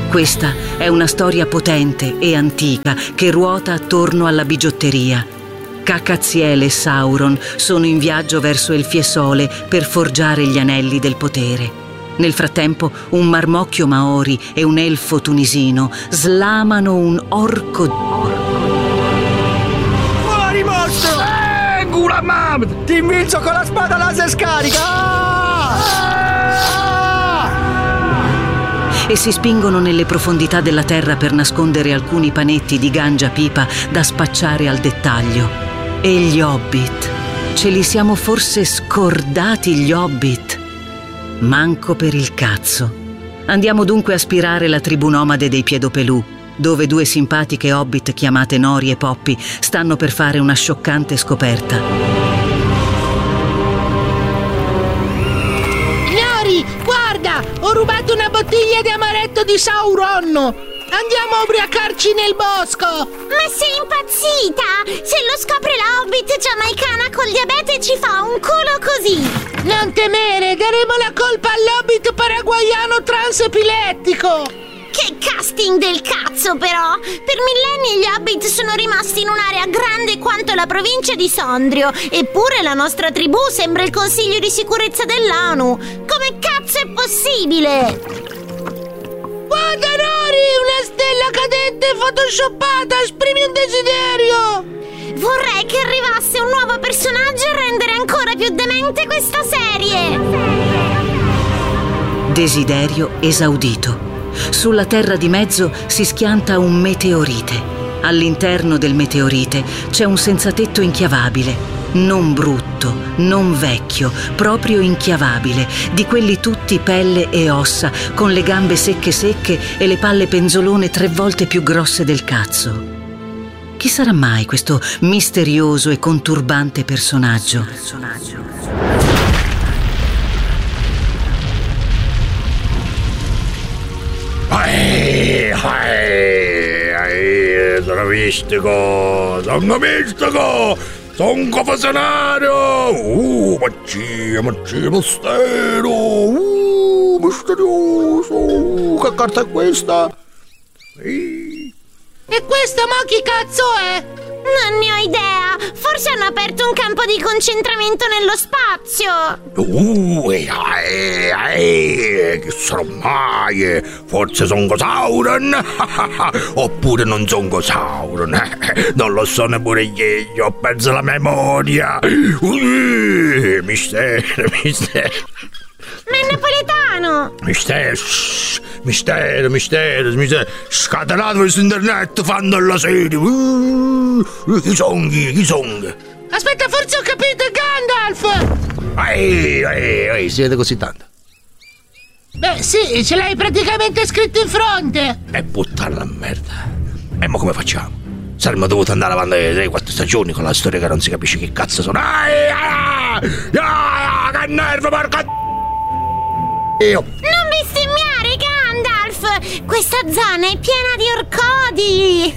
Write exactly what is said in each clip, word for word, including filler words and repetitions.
Questa è una storia potente e antica che ruota attorno alla bigiotteria. Cacaziele e Sauron sono in viaggio verso il Fiesole per forgiare gli anelli del potere. Nel frattempo, un marmocchio maori e un elfo tunisino slamano un orco. Fuori mostro! Eh, Gulamam! Ti invilzo con la spada laser scarica! Ah! E si spingono nelle profondità della terra per nascondere alcuni panetti di gangia pipa da spacciare al dettaglio. E gli hobbit? Ce li siamo forse scordati gli hobbit? Manco per il cazzo. Andiamo dunque a spirare la tribù nomade dei Piedopelù, dove due simpatiche hobbit chiamate Nori e Poppy stanno per fare una scioccante scoperta. Nori, guarda! Ho rubato una bottiglia di amaretto di Sauron! Andiamo a ubriacarci nel bosco! Ma sei impazzita? Se lo scopre la hobbit giamaicana col diabete ci fa un culo così! Non temere, daremo la colpa all'hobbit paraguaiano transepilettico! Che casting del cazzo però! Per millenni gli hobbit sono rimasti in un'area grande quanto la provincia di Sondrio, eppure la nostra tribù sembra il consiglio di sicurezza dell'ONU! Come cazzo è possibile? Guarda Nori, una stella cadente photoshoppata, esprimi un desiderio! Vorrei che arrivasse un nuovo personaggio a rendere ancora più demente questa serie! Desiderio esaudito. Sulla terra di mezzo si schianta un meteorite. All'interno del meteorite c'è un senzatetto inchiavabile. Non brutto, non vecchio, proprio inchiavabile, di quelli tutti pelle e ossa, con le gambe secche secche e le palle penzolone tre volte più grosse del cazzo. Chi sarà mai questo misterioso e conturbante personaggio? Ehi, ehi, ehi, sono mistico, sono mistico! Sono un confessionario! Uh, magia, magia, mistero! Uh, misterioso! Uh, che carta è questa? Ehi. E questa mo chi cazzo è? Non ne ho idea! Forse hanno aperto un campo di concentramento nello spazio! Uh, ehi, ehi, che sarò mai? Forse sono Sauron? Oppure non sono Sauron? Non lo so neppure io, ho perso la memoria! Uh, mistero, mistero! Ma è napoletano! Mistero, shh, mistero, mistero, mistero, scatenato su internet fanno la serie. Uh, chi sono, chi sono? Aspetta, forse ho capito, Gandalf! Ehi, ehi, ehi, siete così tanto? Beh, sì, ce l'hai praticamente scritto in fronte! E puttana la merda. E mo come facciamo? Saremmo dovuti andare avanti tre quattro stagioni con la storia che non si capisce che cazzo sono. Ehi, ah, ah, che nervo, porca Io. Non bestemmiare, Gandalf! Questa zona è piena di orcodi!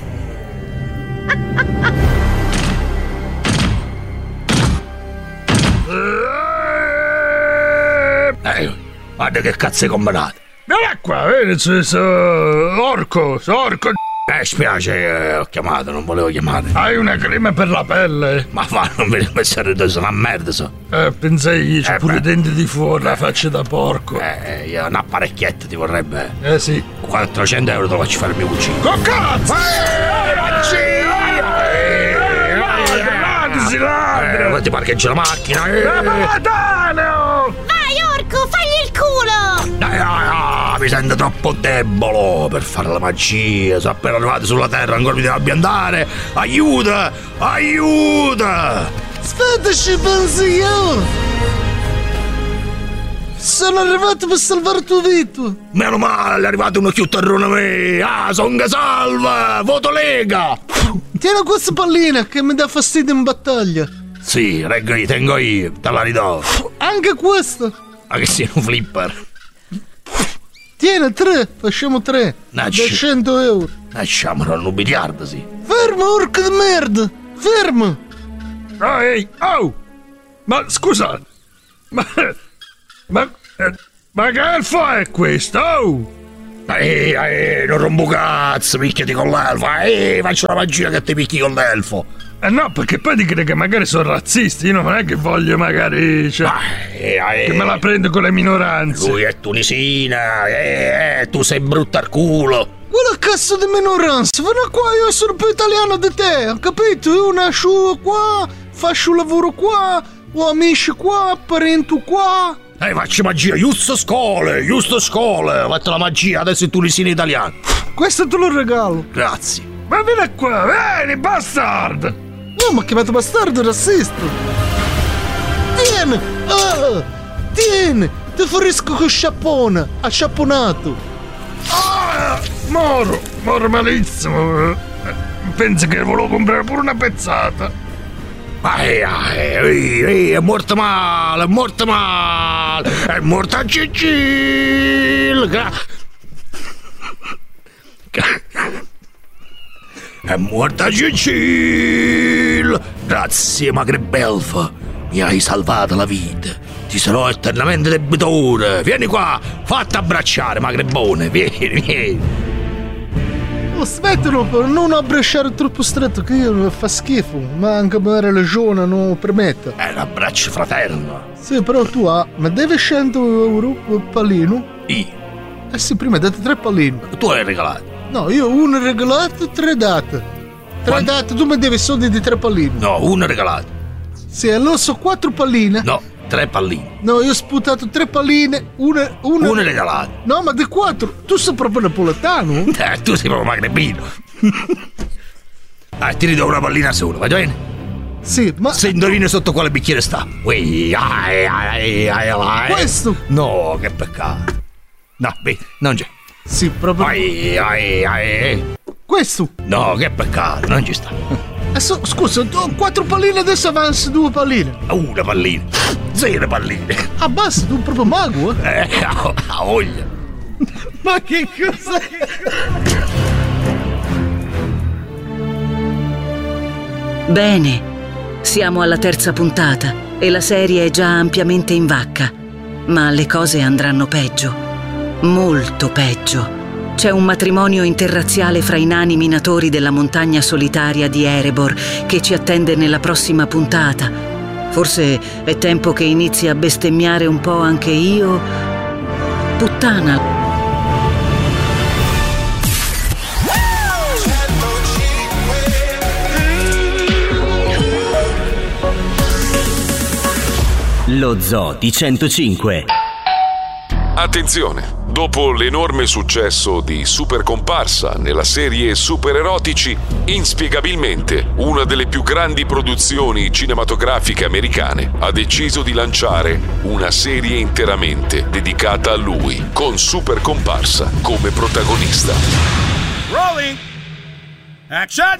Eh, guarda che cazzo hai combinato. Vieni qua, vedi, so, so, orco, so, orco. Eh, spiace, eh, ho chiamato, non volevo chiamare. Hai una crema per la pelle? Ma va, non mi pensare che sono una merda, so. Eh, pensai io, c'ho eh, pure i beh. denti di fuori, la faccia da porco. Eh, io un apparecchietto ti vorrebbe. Eh sì. quattrocento euro te lo faccio fare il mio cucino. Con cazzo! Si ladra! Eh, ti parcheggio la macchina, eh! Napoletano! Vai, orco, fagli il culo! Dai, ah, ah, mi sento troppo debole per fare la magia. Sono appena arrivato sulla terra, ancora mi devo ambientare. Aiuta! Aiuta! Aspetta, ci penso io! Sono arrivato per salvare il tuo vita! Meno male, è arrivato uno chiutterrone a me! Ah, son che salva! Voto Lega! Tieni questa pallina che mi dà fastidio in battaglia! Sì, reggo io, tengo io, te la ridò! Anche questa! Ma che sia un flipper! Tieni, tre! Facciamo tre! Nacci. Da cento euro! Lasciamolo, un biliardo, sì! Fermo, orca di merda! Fermo! Oh, ehi, oh! Ma scusa! Ma... Ma... Eh, ma che elfo è questo? Oh! Ehi, ehi, non rompo cazzo, picchiati con l'elfo. Ehi, faccio la magia che ti picchi con l'elfo. Eh no, perché poi ti credi che magari sono razzisti. Io non è che voglio magari, cioè, eh, eh, che me la prendo con le minoranze. Lui è tunisina, eh, eh, tu sei brutta al culo. Quella cazzo di minoranza, vieni qua, io sono più italiano di te, ho capito? Io nasco qua, faccio lavoro qua, ho amici qua, parenti qua. Ehi, faccio magia, giusto scole, giusto scole, ho fatto la magia, adesso è tunisino italiano. Questo te lo regalo. Grazie. Ma vieni qua, vieni, bastard! No, ma chiamato bastardo, razzista. Tieni, ah, tieni, ti fornisco con sciappone, acciapponato. Ah, moro, moro malissimo. Pensi che volevo comprare pure una pezzata. Ehi, ehi, ehi, è morta male, è morta male, è morta Cicil. Gra- È morta Cicil. Grazie, Magrebelfa, mi hai salvato la vita. Ti sarò eternamente debitore. Vieni qua, fatti abbracciare, Magrebone, vieni, vieni. Oh, smettilo, non abbracciare troppo stretto che io fa schifo, ma anche la religione non permette. È un abbraccio fraterno. Sì, però tu ha, ma devi cento euro per pallino? Io? Eh sì, prima hai dato tre pallini. Tu hai regalato? No, io uno regalato, tre date. Tre Quanto? date, tu mi devi soldi di tre pallini. No, uno regalato. Sì, allora so quattro palline. No, tre pallini. No, io ho sputato tre palline, una... una... Uno regalato. No, ma di quattro. Tu sei proprio napoletano? Eh, tu sei proprio magrebino. Dai, ti ridò una pallina sola, va bene? Sì, ma... Se indovini sotto quale bicchiere sta. Ui, ai, ai, ai, ai. Questo? No, che peccato. No, vedi, non c'è. Sì, proprio... Ai, ai, ai. Questo? No, che peccato, non ci sta. Eh, so, scusa, tu quattro palline, adesso avanzi due palline. Una pallina, zero palline. Ah, basta, tu proprio mago, eh? Eh, a, a voglia. Ma che cosa? Bene, siamo alla terza puntata e la serie è già ampiamente in vacca. Ma le cose andranno peggio, molto peggio. C'è un matrimonio interrazziale fra i nani minatori della montagna solitaria di Erebor che ci attende nella prossima puntata. Forse è tempo che inizi a bestemmiare un po' anche io. Puttana. Lo Zoo di centocinque. Attenzione! Dopo l'enorme successo di Super Comparsa nella serie Super Erotici, inspiegabilmente una delle più grandi produzioni cinematografiche americane ha deciso di lanciare una serie interamente dedicata a lui, con Super Comparsa come protagonista. Rolling! Action!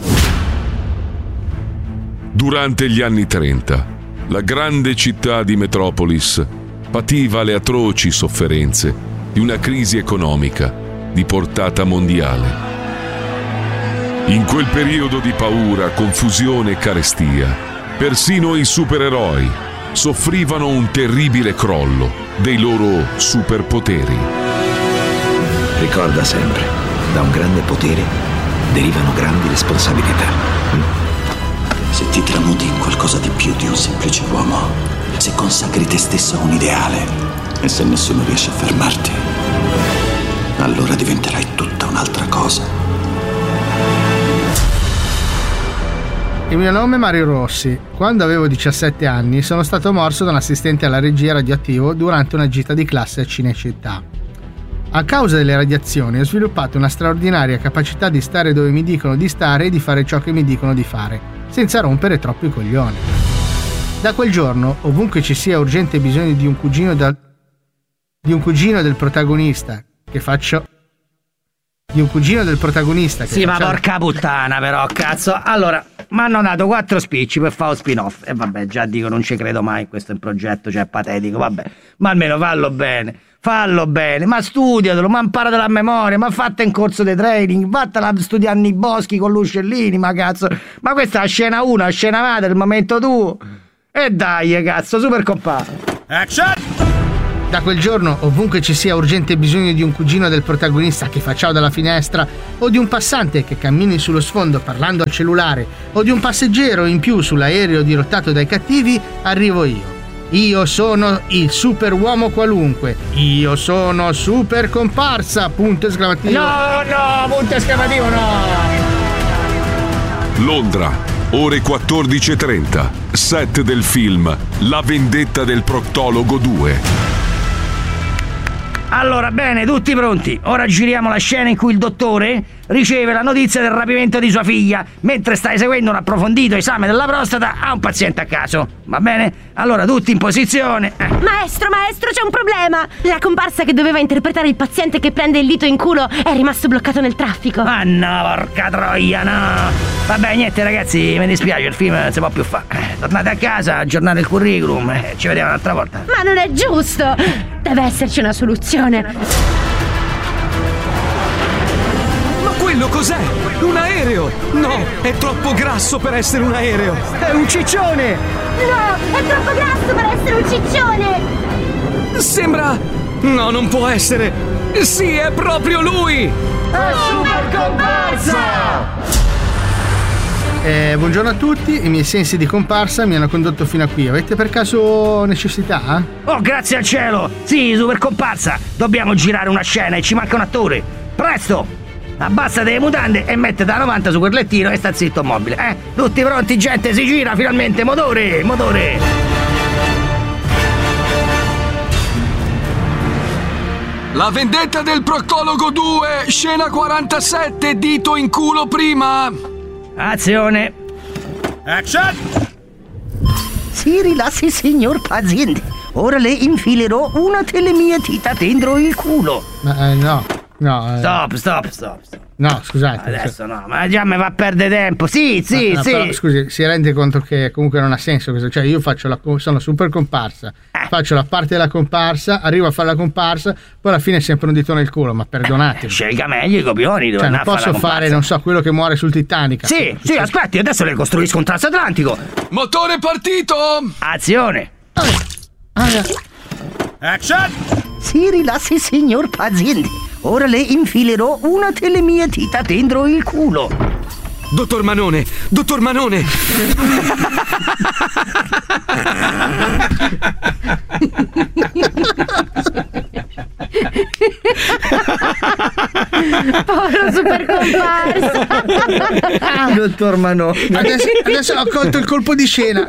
Durante gli anni trenta, la grande città di Metropolis pativa le atroci sofferenze di una crisi economica di portata mondiale. In quel periodo di paura, confusione e carestia, persino i supereroi soffrivano un terribile crollo dei loro superpoteri. Ricorda sempre, da un grande potere derivano grandi responsabilità. Se ti tramuti in qualcosa di più di un semplice uomo, se consacri te stesso a un ideale, e se nessuno riesce a fermarti, allora diventerai tutta un'altra cosa. Il mio nome è Mario Rossi. Quando avevo diciassette anni sono stato morso da un assistente alla regia radioattivo durante una gita di classe a Cinecittà. A causa delle radiazioni ho sviluppato una straordinaria capacità di stare dove mi dicono di stare e di fare ciò che mi dicono di fare, senza rompere troppo i coglioni. Da quel giorno, ovunque ci sia urgente bisogno di un cugino da... di un cugino del protagonista che faccio di un cugino del protagonista che sì faccio... ma porca puttana però cazzo. Allora mi hanno dato quattro spicci per fare lo spin-off e vabbè, già dico non ci credo mai, questo è un progetto, cioè patetico, vabbè, ma almeno fallo bene, fallo bene, ma studiatelo, ma imparatelo a memoria, ma fatta in corso di training, vattela studiare nei boschi con l'uccellini, ma cazzo, ma questa è la scena uno, la scena madre, il momento tuo. E dai, cazzo, super compare. Action! Da quel giorno, ovunque ci sia urgente bisogno di un cugino del protagonista che fa ciao dalla finestra, o di un passante che cammini sullo sfondo parlando al cellulare, o di un passeggero in più sull'aereo dirottato dai cattivi, arrivo io. Io sono il super uomo qualunque. Io sono super comparsa, punto esclamativo. No, no, punto esclamativo, no. Londra, ore quattordici e trenta. Set del film La vendetta del proctologo due. Allora, bene, tutti pronti. Ora giriamo la scena in cui il dottore riceve la notizia del rapimento di sua figlia mentre sta eseguendo un approfondito esame della prostata a un paziente a caso. Va bene? Allora, tutti in posizione. Eh. Maestro, maestro, c'è un problema. La comparsa che doveva interpretare il paziente che prende il dito in culo è rimasto bloccato nel traffico. Ah no, porca troia, no. Vabbè, niente ragazzi, mi dispiace, il film non si può più fare. Tornate a casa, aggiornate il curriculum, eh, ci vediamo un'altra volta. Ma non è giusto. Deve esserci una soluzione. Ma quello cos'è? Un aereo? No, è troppo grasso per essere un aereo. È un ciccione. No, è troppo grasso per essere un ciccione. Sembra... No, non può essere. Sì, è proprio lui. È super comparsa! Eh, buongiorno a tutti, i miei sensi di comparsa mi hanno condotto fino a qui. Avete per caso necessità? Oh, grazie al cielo! Sì, super comparsa! Dobbiamo girare una scena e ci manca un attore! Presto! Abbassate le mutande e mettete da novanta su quel lettino e sta zitto mobile, eh? Tutti pronti, gente? Si gira finalmente! Motore! Motore! La vendetta del proctologo due, scena quarantasette, dito in culo prima! Azione! Action! Si rilassi, signor paziente. Ora le infilerò una delle mie dita dentro il culo. Ma eh, no, no. Eh. Stop, stop, stop, stop. No, scusate. Adesso no, ma già mi va a perdere tempo. Sì, sì, no, no, sì. Però, scusi, si rende conto che comunque non ha senso questo. Cioè, io faccio la sono super comparsa, eh. faccio la parte della comparsa, arrivo a fare la comparsa, poi alla fine è sempre un dito nel culo, ma perdonatemi. Eh, scelga meglio i copioni, dove cioè, non posso fare, non so, quello che muore sul Titanic. Sì, sì, aspetti, adesso le costruisco un transatlantico. Motore partito! Azione! Ah, Action! Si rilassi, signor paziente. Ora le infilerò una delle mie dita dentro il culo. Dottor Manone, dottor Manone. Povero super comparsa. Ah, dottor Manone. Adesso, adesso ho colto il colpo di scena.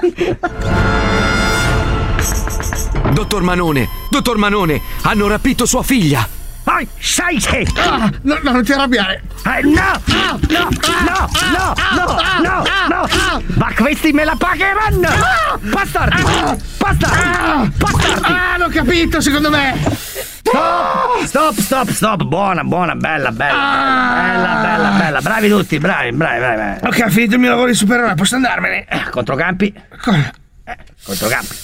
Dottor Manone, dottor Manone, hanno rapito sua figlia. Poi sai che ah, no, no, non ti arrabbiare. Eh, no, no, no, no, no, no, no, no. Ma questi me la pagheranno. Bastardi, bastardi, bastardi. Ah, l'ho capito, secondo me. Stop, stop, stop, stop. Buona, buona, bella, bella, bella, bella, bella. Bravi tutti, bravi, bravi, bravi. Ok, finito il mio lavoro di supereroe, posso andarmene. Eh, controcampi. Cosa? Eh, controcampi.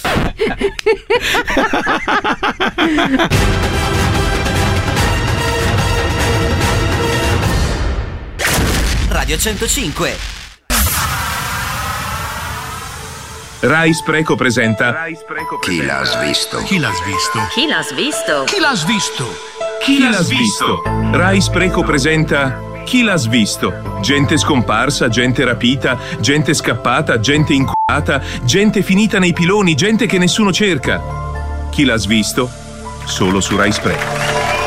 Radio centocinque. Rai Spreco presenta Chi l'ha svisto? Chi l'ha svisto? Chi l'ha svisto? Chi l'ha svisto? Chi l'ha svisto? Rai Spreco presenta Chi l'ha svisto? Gente scomparsa, gente rapita, gente scappata, gente inculata, gente finita nei piloni, gente che nessuno cerca. Chi l'ha svisto? Solo su Rai Spreco.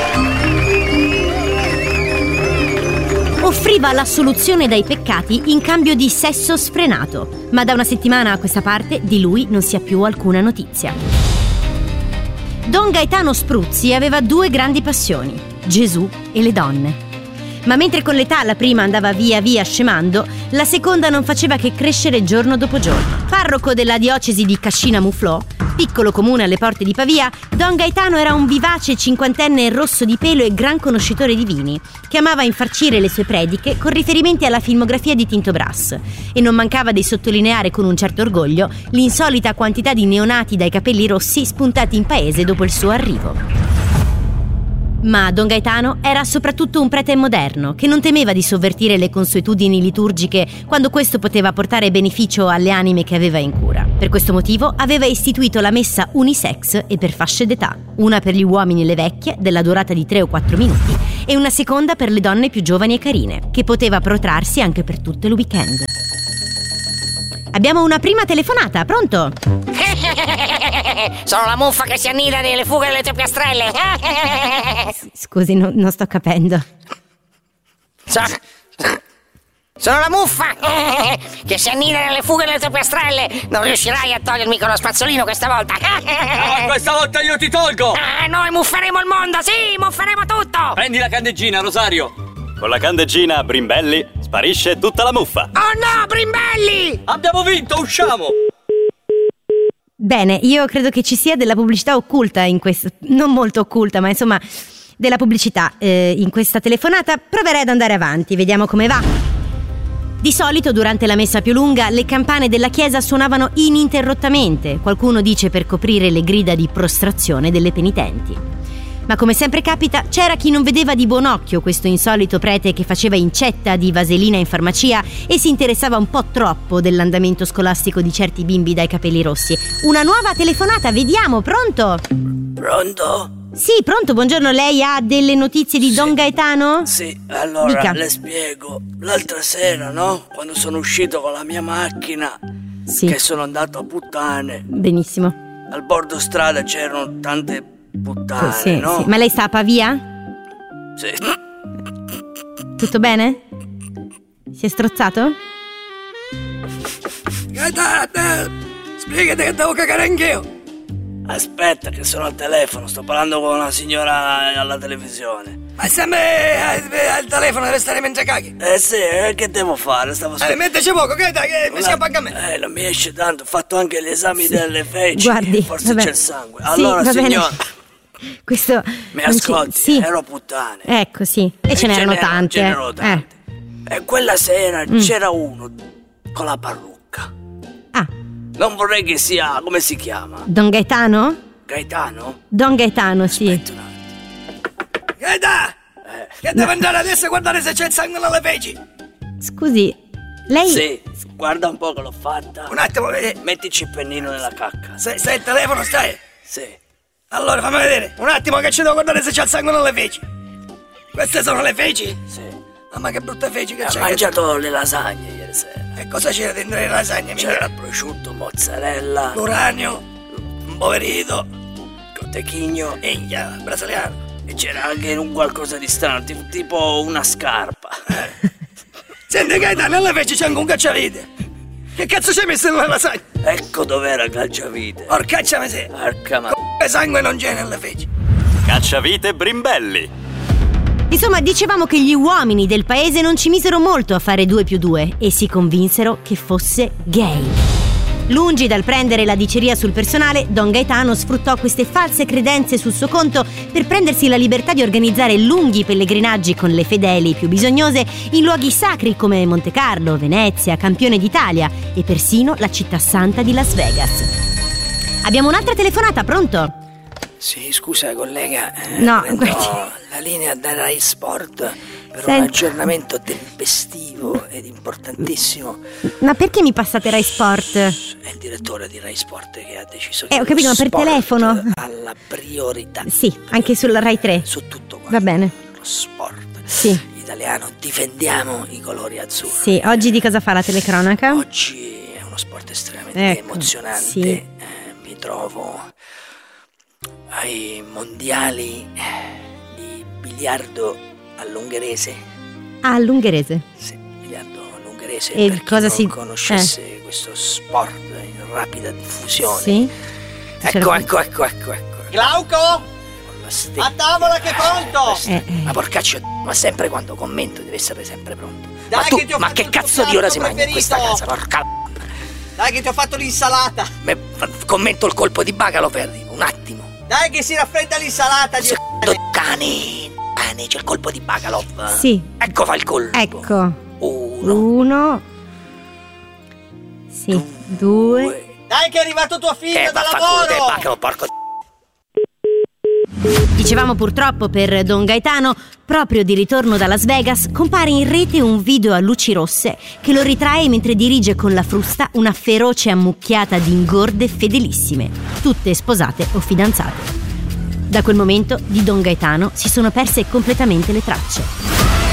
Offriva la soluzione dai peccati in cambio di sesso sfrenato, ma da una settimana a questa parte di lui non si ha più alcuna notizia. Don Gaetano Spruzzi aveva due grandi passioni, Gesù e le donne. Ma mentre con l'età la prima andava via via scemando, la seconda non faceva che crescere giorno dopo giorno. Parroco della diocesi di Cascina Muflò, piccolo comune alle porte di Pavia, Don Gaetano era un vivace cinquantenne rosso di pelo e gran conoscitore di vini, che amava infarcire le sue prediche con riferimenti alla filmografia di Tinto Brass, e non mancava di sottolineare con un certo orgoglio l'insolita quantità di neonati dai capelli rossi spuntati in paese dopo il suo arrivo. Ma Don Gaetano era soprattutto un prete moderno che non temeva di sovvertire le consuetudini liturgiche quando questo poteva portare beneficio alle anime che aveva in cura. Per questo motivo aveva istituito la messa unisex e per fasce d'età, una per gli uomini e le vecchie della durata di tre o quattro minuti e una seconda per le donne più giovani e carine, che poteva protrarsi anche per tutto il weekend. Abbiamo una prima telefonata, pronto? Sono la muffa che si annida nelle fughe delle tue piastrelle. Scusi, no, non sto capendo. So, sono la muffa che si annida nelle fughe delle tue piastrelle. Non riuscirai a togliermi con lo spazzolino questa volta. No, questa volta io ti tolgo. Eh, noi mufferemo il mondo, sì, mufferemo tutto. Prendi la candeggina, Rosario. Con la candeggina Brimbelli sparisce tutta la muffa. Oh no, Brimbelli! Abbiamo vinto, usciamo! Bene, io credo che ci sia della pubblicità occulta in questo, non molto occulta, ma insomma della pubblicità eh, in questa telefonata. Proverei ad andare avanti, vediamo come va. Di solito durante la messa più lunga le campane della chiesa suonavano ininterrottamente, qualcuno dice per coprire le grida di prostrazione delle penitenti. Ma come sempre capita, c'era chi non vedeva di buon occhio questo insolito prete che faceva incetta di vaselina in farmacia e si interessava un po' troppo dell'andamento scolastico di certi bimbi dai capelli rossi. Una nuova telefonata, vediamo, pronto? Pronto? Sì, pronto, buongiorno, lei ha delle notizie di sì. Don Gaetano? Sì, allora Dica. Le spiego. L'altra sera, no? Quando sono uscito con la mia macchina, sì. Che sono andato a puttane. Benissimo. Al bordo strada c'erano tante puttane, sì, no? Sì. Ma lei sta a Pavia? Sì. Tutto bene? Si è strozzato? Gaetano, spiegati che devo cagare anch'io. Aspetta che sono al telefono, sto parlando con una signora alla televisione. Ma se a me al telefono deve stare mentre caghi? Eh sì, eh, che devo fare? Stavo aspettando. Eh, metteci poco, che dai, che mi scappa anche a me. Eh, non mi esce tanto, ho fatto anche gli esami sì. delle feci. Guardi, forse vabbè. c'è il sangue. Allora, sì, signora, questo mi ascolti, ci... sì. ero puttane. Ecco, sì, e, e ce n'erano tante. Ce n'erano tante. Eh. E quella sera mm. c'era uno con la parrucca. Ah. Non vorrei che sia, come si chiama? Don Gaetano? Gaetano? Don Gaetano, sì. Gaetano! Eh. Che no. Devo andare adesso a guardare se c'è il sangue nelle feci. Scusi, lei... Sì, guarda un po' che l'ho fatta. Un attimo, vedi. Mettici il pennino nella cacca. Se, se il telefono stai? Sì. Allora fammi vedere, un attimo che ci devo guardare se c'è il sangue nelle feci. Queste sono le feci? Sì. Mamma che brutte feci che ha c'è. Ho mangiato le lasagne ieri sera. E cosa c'era dentro le lasagne? C'era prosciutto, mozzarella, l'uranio, un poverito, cotechigno, eglia, brasiliano. E c'era anche un qualcosa di strano, tipo una scarpa. Senti Gaetano, nelle feci c'è anche un cacciavite. Che cazzo c'hai messo nella lasagna? Ecco dov'era il cacciavite. Orcaccia miseria. Porca ma... Come sangue non c'è nelle feci. Cacciavite Brimbelli. Insomma, dicevamo che gli uomini del paese non ci misero molto a fare due più due e si convinsero che fosse gay. Lungi dal prendere la diceria sul personale, Don Gaetano sfruttò queste false credenze sul suo conto per prendersi la libertà di organizzare lunghi pellegrinaggi con le fedeli più bisognose in luoghi sacri come Monte Carlo, Venezia, Campione d'Italia e persino la città santa di Las Vegas. Abbiamo un'altra telefonata, pronto? Sì, scusa collega, eh, no, prendo guardi. la linea da Rai Sport per Senta. un aggiornamento tempestivo ed importantissimo. Ma perché mi passate Rai Sport? È il direttore di Rai Sport che ha deciso che Eh, ho capito, ma per sport telefono? alla priorità. Sì, anche sulla Rai tre. Su tutto qua. Va bene. Lo sport. Sì. Italiano, difendiamo i colori azzurri. Sì, oggi di cosa fa la telecronaca? Oggi è uno sport estremamente ecco, emozionante. Sì. Eh, mi trovo ai mondiali di biliardo all'ungherese. Ah, all'ungherese. Sì, biliardo all'ungherese. E per cosa chi si non conoscesse eh. questo sport in rapida diffusione. Sì. Ecco, ecco, ecco, ecco, ecco. Glauco? A tavola che è pronto! Eh, eh. Ma porcaccio, ma sempre quando commento deve essere sempre pronto. Dai, ma tu, che ti ho ma fatto che il cazzo di ora si mangia in preferito. questa casa, porca. Dai che ti ho fatto l'insalata. Me, commento il colpo di baga, lo perdi, un attimo. Dai che si raffredda l'insalata di cani, cani, c'è il colpo di Bagalov. Sì. Ecco fa il colpo. Ecco. Uno. Uno. Sì. Due. due. Dai che è arrivato tuo figlio eh, da lavoro. Te, porco. Dicevamo purtroppo per Don Gaetano, proprio di ritorno da Las Vegas, compare in rete un video a luci rosse che lo ritrae mentre dirige con la frusta una feroce ammucchiata di ingorde fedelissime, tutte sposate o fidanzate. Da quel momento di Don Gaetano si sono perse completamente le tracce.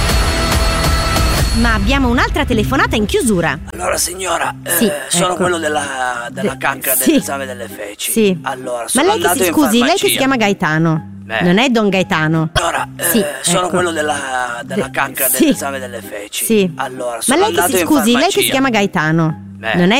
Ma abbiamo un'altra telefonata in chiusura. Allora signora, Sì, eh, sono ecco. quello della, della De- cancra sì. dell'esame delle feci. Sì. Allora, Ma sono lei che andato si in scusi, lei che farmacia. si chiama Gaetano. Beh. Non è Don Gaetano. Allora, eh, Sì, sono ecco. quello della, della De- cancra sì. dell'esame delle feci. Sì. Allora, Ma sono lei che andato si in scusi, lei che farmacia. si chiama Gaetano. Beh. Non è